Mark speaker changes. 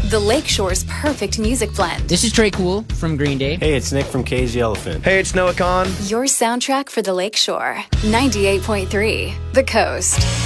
Speaker 1: The Lakeshore's perfect music blend.
Speaker 2: This is Trey Cool from Green Day.
Speaker 3: Hey, it's Nick from Cage the Elephant.
Speaker 4: Hey, it's Noah Kahn.
Speaker 1: Your soundtrack for the Lakeshore. 98.3 The Coast.